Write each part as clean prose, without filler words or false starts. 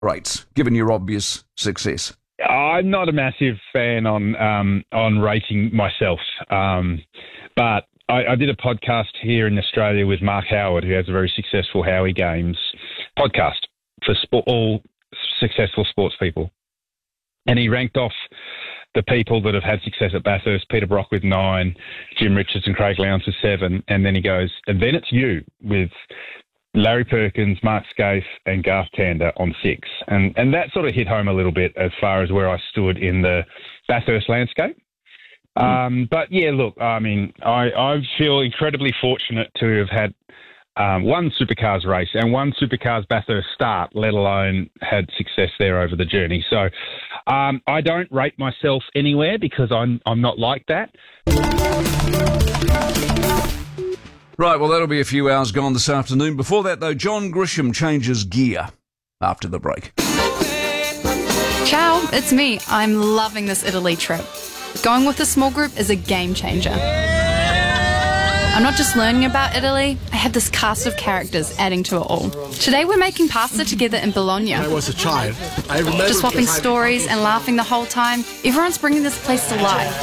rates, given your obvious success? I'm not a massive fan on racing myself, but I did a podcast here in Australia with Mark Howard, who has a very successful Howie Games podcast for all successful sports people. And he ranked off the people that have had success at Bathurst: Peter Brock with 9, Jim Richards and Craig Lowndes with 7. And then he goes, and then it's you with Larry Perkins, Mark Scaife and Garth Tander on 6. And that sort of hit home a little bit as far as where I stood in the Bathurst landscape. But yeah, look, I mean, I feel incredibly fortunate to have had one supercars race and one supercars Bathurst start, let alone had success there over the journey. So I don't rate myself anywhere because I'm not like that. Right, well, that'll be a few hours gone this afternoon. Before that, though, John Grisham changes gear after the break. Ciao, it's me. I'm loving this Italy trip. Going with a small group is a game changer. I'm not just learning about Italy, I have this cast of characters adding to it all. Today we're making pasta together in Bologna. When I was a child, I remember just swapping stories and laughing the whole time. Everyone's bringing this place to life.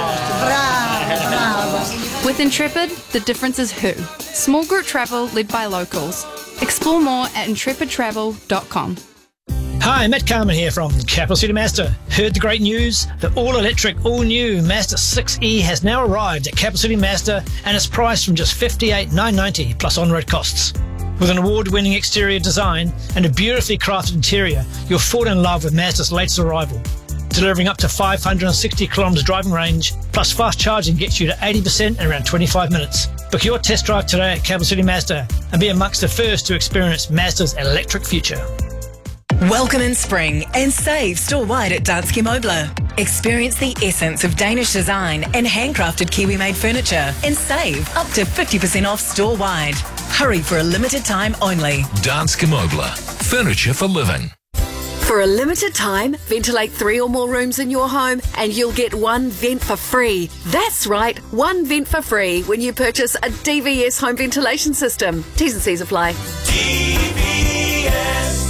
With Intrepid, the difference is who. Small group travel led by locals. Explore more at intrepidtravel.com. Hi, Matt Carmen here from Capital City Mazda. Heard the great news? The all-electric, all-new Mazda 6e has now arrived at Capital City Mazda and is priced from just $58,990 plus on-road costs. With an award-winning exterior design and a beautifully crafted interior, you'll fall in love with Mazda's latest arrival. Delivering up to 560 kilometres driving range, plus fast charging gets you to 80% in around 25 minutes. Book your test drive today at Capital City Mazda and be amongst the first to experience Mazda's electric future. Welcome in spring and save store-wide at Danske Møbler. Experience the essence of Danish design and handcrafted Kiwi-made furniture and save up to 50% off store-wide. Hurry for a limited time only. Danske Møbler. Furniture for living. For a limited time, ventilate 3 or more rooms in your home and you'll get 1 vent for free. That's right, 1 vent for free when you purchase a DVS home ventilation system. T's and C's apply. DVS.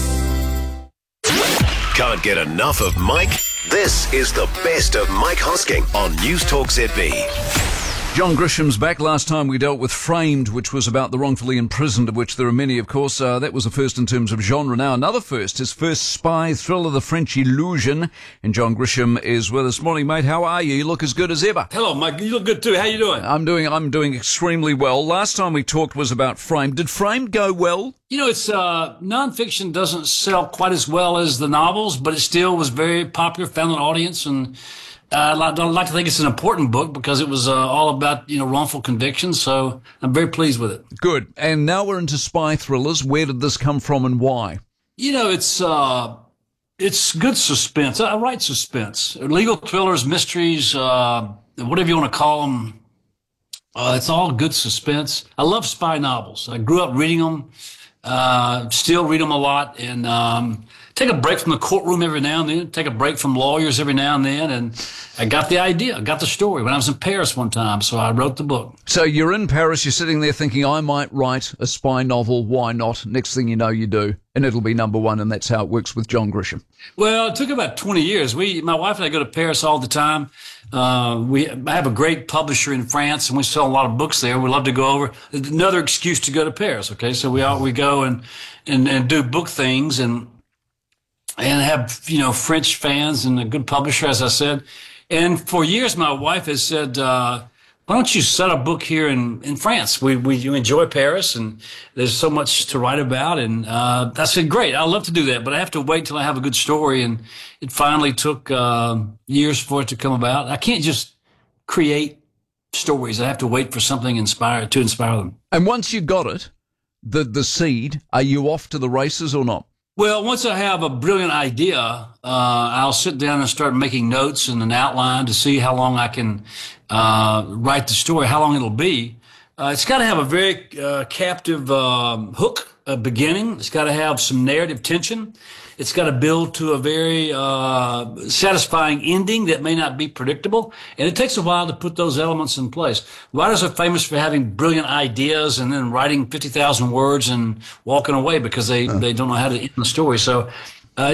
Can't get enough of Mike? This is the best of Mike Hosking on News Talk ZB. John Grisham's back. Last time we dealt with Framed, which was about the wrongfully imprisoned, of which there are many, of course. That was a first in terms of genre. Now, another first, his first spy thriller, The French Illusion. And John Grisham is with us. Morning, mate. How are you? You look as good as ever. Hello, Mike. You look good too. How you doing? I'm doing extremely well. Last time we talked was about Framed. Did Framed go well? You know, it's nonfiction doesn't sell quite as well as the novels, but it still was very popular, found an audience, and I'd like to think it's an important book because it was all about, wrongful convictions. So I'm very pleased with it. Good. And now we're into spy thrillers. Where did this come from and why? It's good suspense. I write suspense, legal thrillers, mysteries, whatever you want to call them. It's all good suspense. I love spy novels. I grew up reading them. Still read them a lot, and take a break from the courtroom every now and then, take a break from lawyers every now and then, and I got the idea, I got the story when I was in Paris one time, so I wrote the book. So you're in Paris, you're sitting there thinking, I might write a spy novel, why not? Next thing you know, you do, and it'll be number one, and that's how it works with John Grisham. Well, it took about 20 years. My wife and I go to Paris all the time. I have a great publisher in France, and we sell a lot of books there. We love to go over. Another excuse to go to Paris. Okay, so we go and do book things and have French fans and a good publisher, as I said. And for years, my wife has said, why don't you set a book here in France? We enjoy Paris, and there's so much to write about. And I said, great, I'd love to do that, but I have to wait till I have a good story. And it finally took years for it to come about. I can't just create stories. I have to wait for something to inspire them. And once you got it, the seed, are you off to the races or not? Well, once I have a brilliant idea, I'll sit down and start making notes and an outline to see how long I can write the story, how long it'll be. It's got to have a very captive hook, a beginning. It's got to have some narrative tension. It's got to build to a very satisfying ending that may not be predictable. And it takes a while to put those elements in place. Writers are famous for having brilliant ideas and then writing 50,000 words and walking away because they don't know how to end the story. So